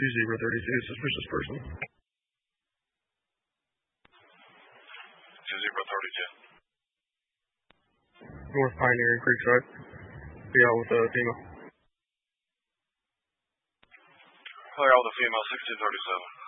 suspicious person. 2032. North Pioneer and Creekside. Be out with a female. Clear out with a female, 1637.